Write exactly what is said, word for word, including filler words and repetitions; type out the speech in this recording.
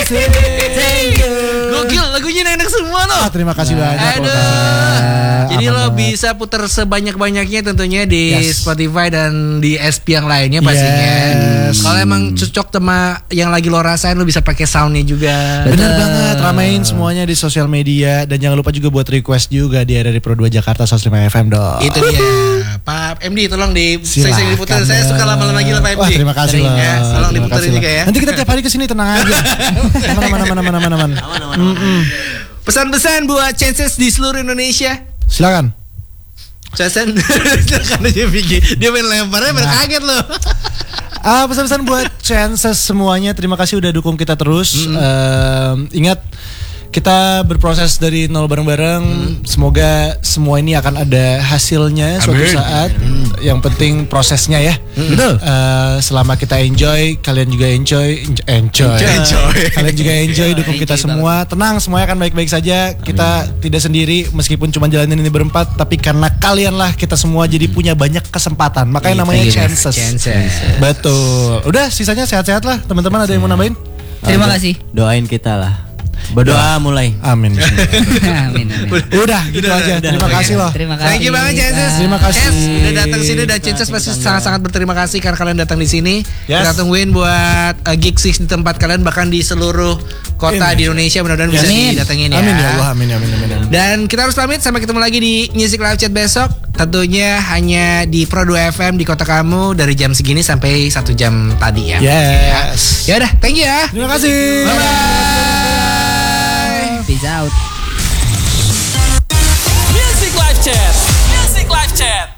Thank you. Gokil, lagunya enak semua loh. Ah, terima kasih banyak. Aduh. Jadi lo bisa putar sebanyak-banyaknya tentunya di Yes. Spotify dan di S P yang lainnya pastinya. Yes. Kalau emang cocok sama yang lagi lo rasain, lo bisa pakai soundnya juga. Benar banget, ramein semuanya di sosial media dan jangan lupa juga buat request juga di R R I Pro dua Jakarta seratus lima F M dong. Itu dia. Pak M D tolong di sering diputar. Saya suka lama-lama gila Pak M D. Wah, terima kasih Sering, loh. ya. Tolong Terima diputar kasih juga loh. ya. Nanti kita tiap hari kesini, tenang aja. Mana mana mana mana mana mana. Pesan-pesan buat Chances di seluruh Indonesia. Silakan. Chances karena dia pikir dia main lemparnya nah. Kaget loh. Ah, pesan-pesan buat Chances semuanya. Terima kasih udah dukung kita terus. Mm-hmm. uh, Ingat kita berproses dari nol bareng-bareng. Hmm. Semoga semua ini akan ada hasilnya suatu Amin. Saat. Hmm. Yang penting prosesnya ya. Hmm. Betul. Uh, selama kita enjoy, kalian juga enjoy, enjoy. enjoy. Kalian juga enjoy, dukung kita semua. Tenang, semuanya akan baik-baik saja. Kita Amin. Tidak sendiri, meskipun cuma jalanin ini berempat, tapi karena kalian lah kita semua jadi punya banyak kesempatan. Makanya namanya chances. chances. Betul. Udah, sisanya sehat-sehat lah. Teman-teman ada yang mau nambahin? Terima kasih. Doain kita lah. Berdoa mulai. Amin. amin, amin. Udah gitu udah, aja. Udah, terima udah, kasih loh. Terima kasih. Thank you banget Chances. Terima kasih. Yes, udah datang sini dan Chances pasti sangat-sangat berterima kasih karena kalian datang di sini. Yes. Kita tungguin buat uh, gig six di tempat kalian bahkan di seluruh kota ini. Di Indonesia mudah-mudahan yes. bisa didatengin ya. Amin ya Allah, amin amin amin. amin. Dan kita harus pamit sampai ketemu lagi di Music Live Chat besok. Tentunya hanya di Pro dua F M di kota kamu dari jam segini sampai satu jam tadi ya. Yes. Ya udah, thank you ya. Terima kasih. Bye bye. Peace out. Music Live Chat. Music Live Chat.